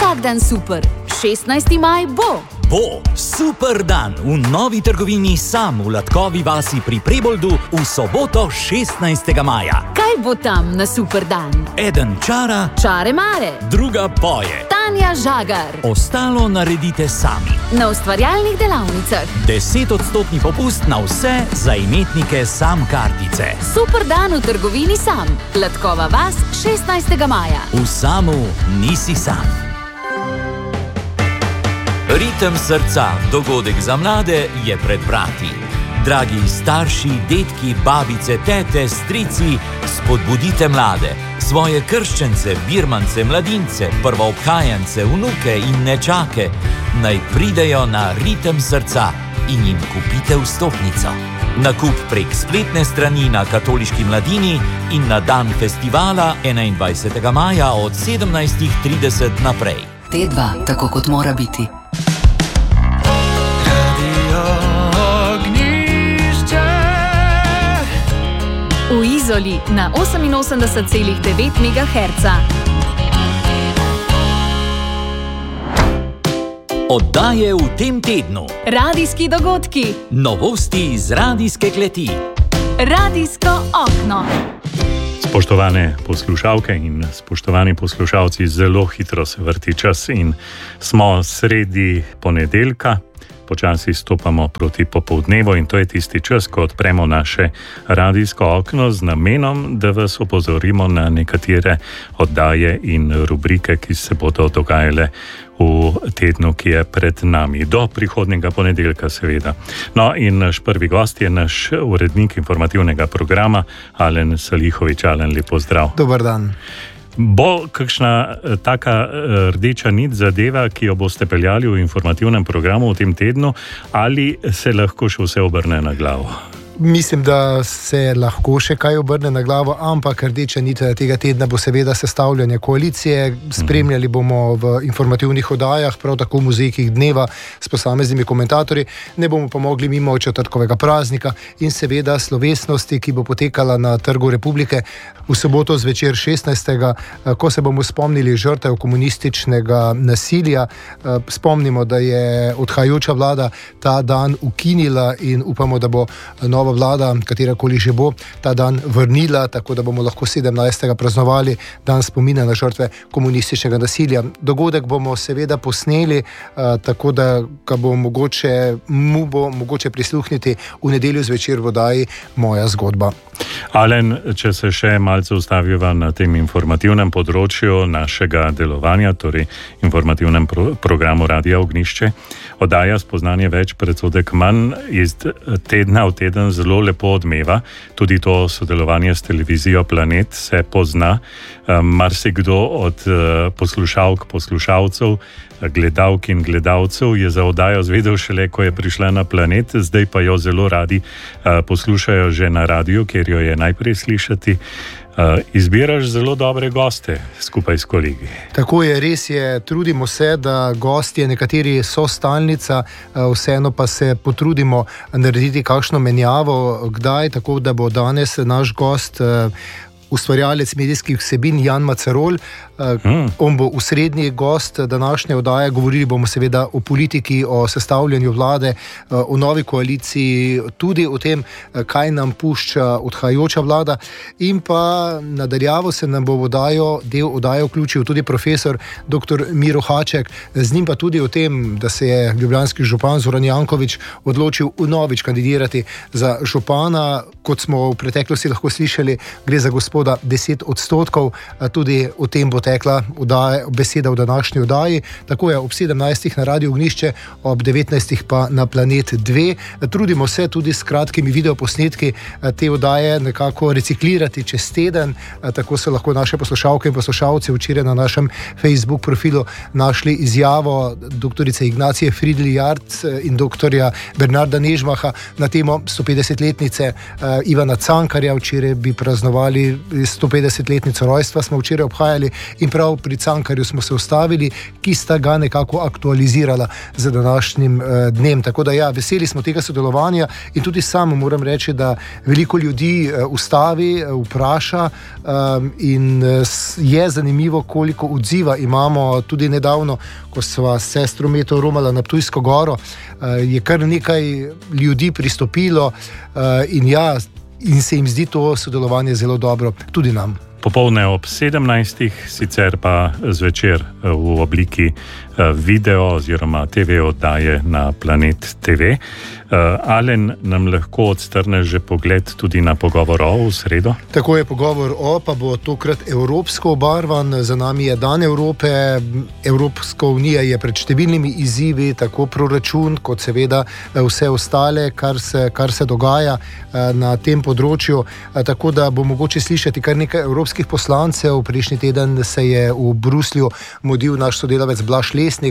vsak dan super. 16. maj bo. Bo super dan v novi trgovini Sam v Latkovi vasi pri Preboldu v soboto 16. maja. Kaj bo tam na super dan? Eden čara, Čare mare. druga poje. Tanja Žagar. Ostalo naredite sami. Na ustvarjalnih delavnicah. 10% popust na vse za imetnike Sam kartice. Super dan v trgovini Sam. Latkova vas 16. maja. V Samu nisi sam. Ritem srca, dogodek za mlade, je pred vrati. Dragi starši, dedki, babice, tete, strici, spodbudite mlade, svoje krščence, birmance, mladince, prvoobhajance, vnuke in nečake, naj pridejo na Ritem srca in jim kupite vstopnico. Nakup prek spletne strani na Katoliški mladini in na dan festivala 21. maja od 17:30 naprej. Te dva, tako kot mora biti. V Izoli na 88,9 MHz. Oddaje v tem tednu. Radijski dogodki. Novosti iz radijske kleti. Radijsko okno. Spoštovane poslušalke in spoštovani poslušalci, zelo hitro se vrti čas in smo sredi ponedeljka. Počasi stopamo proti popoldnevu in to je tisti čas, ko odpremo naše radijsko okno z namenom, da vas opozorimo na nekatere oddaje in rubrike, ki se bodo dogajale v tednu, ki je pred nami. Do prihodnjega ponedeljka seveda. No in naš prvi gost je naš urednik informativnega programa, Alen Salihović. Alen, lep pozdrav. Dober dan. Bo kakšna taka rdeča nit zadeva, ki jo boste peljali v informativnem programu v tem tednu, ali se lahko še vse obrne na glavo? Mislim, da se lahko še kaj obrne na glavo, ampak rdeča nit tega tedna bo seveda sestavljanje koalicije. Spremljali bomo v informativnih oddajah, prav tako v muzejkih dneva s posameznimi komentatorji. Ne bomo pa mogli mimo četrtkovega praznika in seveda slovesnosti, ki bo potekala na Trgu Republike v soboto zvečer 16. ko se bomo spomnili žrtev komunističnega nasilja. Spomnimo, da je odhajajoča vlada ta dan ukinila in upamo, da bo nova vlada, katerakoli že bo, ta dan vrnila, tako da bomo lahko 17. praznovali dan spomina na žrtve komunističnega nasilja. Dogodek bomo seveda posneli, tako da ga bo mogoče prisluhniti v nedeljo zvečer v oddaji Moja zgodba. Alen, če se še malce ustaviva na tem informativnem področju našega delovanja, torej informativnem programu Radia Ognjišče, oddaja Spoznanje več, predsodek manj, iz tedna v teden zelo lepo odmeva. Tudi to sodelovanje s televizijo Planet se pozna. Marsikdo od poslušalk, poslušalcev, gledalk in gledalcev je za oddajo zvedel šele, ko je prišla na Planet, zdaj pa jo zelo radi poslušajo že na radiju, kjer jo je najprej slišati. Izbiraš zelo dobre goste skupaj s kolegi. Tako je, res je, trudimo se, da gostje, nekateri so stalnica, vseeno pa se potrudimo narediti kakšno menjavo, kdaj, tako da bo danes naš gost ustvarjalec medijskih vsebin Jan Macerol. On bo osrednji gost današnje oddaje. Govorili bomo seveda o politiki, o sestavljanju vlade, o novi koaliciji, tudi o tem, kaj nam pušča odhajajoča vlada. In pa nadaljavo se nam bo v del oddaje vključil tudi profesor dr. Miro Haček. Z njim pa tudi o tem, da se je ljubljanski župan Zoran Janković odločil vnovič kandidirati za župana. Kot smo v preteklosti lahko slišali, gre za gospoda 10%. Tudi o tem bo tekla beseda v današnji oddaji. Tako je ob 17. na Radiu Ognjišče, ob 19. pa na Planet 2. Trudimo se tudi s kratkimi videoposnetki te oddaje nekako reciklirati čez teden. Tako so lahko naše poslušalke in poslušalci včeraj na našem Facebook profilu našli izjavo doktorice Ignacije Fridl-Jarc in doktorja Bernarda Nežmaha na temo 150-letnice Ivana Cankarja. Včeraj bi praznovali 150-letnico rojstva smo včeraj obhajali in prav pri Cankarju smo se ustavili, ki sta ga nekako aktualizirala z današnjim dnem. Tako da ja, veseli smo tega sodelovanja in tudi sam moram reči, da veliko ljudi ustavi, vpraša in je zanimivo, koliko odziva imamo. Tudi nedavno, ko sva s sestro Meto romala na Ptujsko goro, je kar nekaj ljudi pristopilo in se jim zdi to sodelovanje zelo dobro, tudi nam. Popoldne ob 17, sicer pa zvečer v obliki video oziroma TV oddaje na Planet TV. Alen, nam lahko odstrneš že pogled tudi na pogovor v sredo? Tako je, pogovor pa bo tokrat evropsko obarvan. Za nami je Dan Evrope. Evropska unija je pred številnimi izzivi, tako proračun kot seveda vse ostale, kar se dogaja na tem področju. Tako da bo mogoče slišati kar nekaj evropskih poslancev. Prejšnji teden se je v Bruslju mudil naš sodelavec Blaž Lesnik.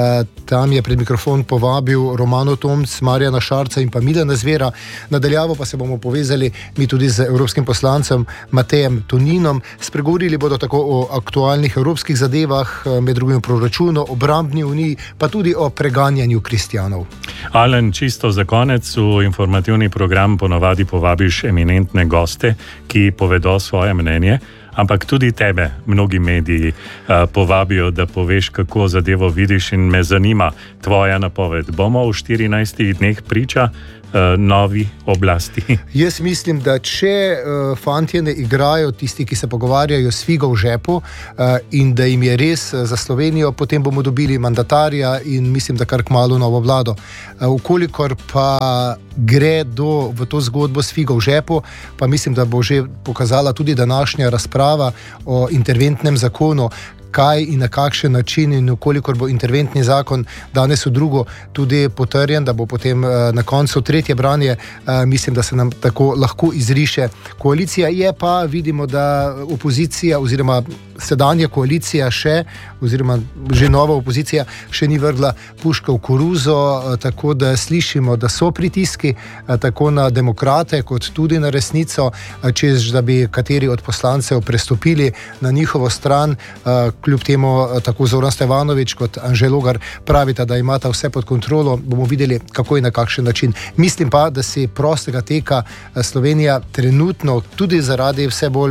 Tam je pred mikrofon povabil Romano Tomc, Marjana Šarca in pa Milana Zvera. Nadaljavo pa se bomo povezali mi tudi z evropskim poslancem Matejem Toninom. Spregovorili bodo tako o aktualnih evropskih zadevah, med drugim proračunu, obrambni uniji, pa tudi o preganjanju kristjanov. Alen, čisto za konec, v informativni program ponavadi povabiš eminentne goste, ki povedo svoje mnenje. Ampak tudi tebe mnogi mediji povabijo, da poveš, kako zadevo vidiš, in me zanima tvoja napoved. Bomo v 14 dneh priča novi oblasti? Jaz mislim, da če fantje ne igrajo, tisti, ki se pogovarjajo s figo v žepu, in da jim je res za Slovenijo, potem bomo dobili mandatarja in mislim, da kar kmalu novo vlado. Ukolikor pa gre v to zgodbo s figo v žepu, pa mislim, da bo že pokazala tudi današnja razprava o interventnem zakonu, kaj in na kakšen način, in ukolikor bo interventni zakon danes v drugo tudi potrjen, da bo potem na koncu tretje branje, mislim, da se nam tako lahko izriše koalicija. Je pa, vidimo, da opozicija oziroma sedanja koalicija oziroma že nova opozicija še ni vrgla puške v koruzo, tako da slišimo, da so pritiski tako na demokrate kot tudi na resnico, čez da bi kateri od poslancev prestopili na njihovo stran. Kljub temu tako Zoran Stevanović kot Anže Logar pravita, da imata vse pod kontrolo. Bomo videli, kako in na kakšen način. Mislim pa, da si prostega teka Slovenija trenutno tudi zaradi vse bolj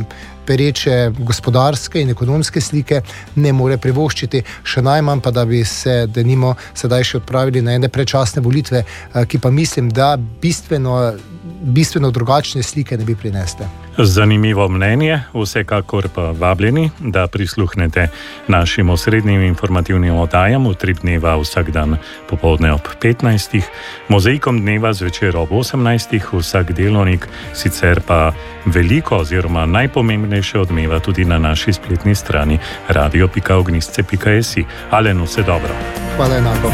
pereče gospodarske in ekonomske slike ne more privoščiti, še najmanj pa, da bi se denimo sedaj še odpravili na ene predčasne volitve, ki pa mislim, da bistveno drugačne slike ne bi prinesle. Zanimivo mnenje, vsekakor pa vabljeni, da prisluhnete našim osrednjim informativnim oddajam v 3 dneva vsak dan popoldne ob 15, mozaikom dneva zvečer ob 18, vsak delovnik, sicer pa veliko oziroma najpomembnejše odmeva tudi na naši spletni strani radio.ognisce.si. Alen, vse dobro. Hvala enako.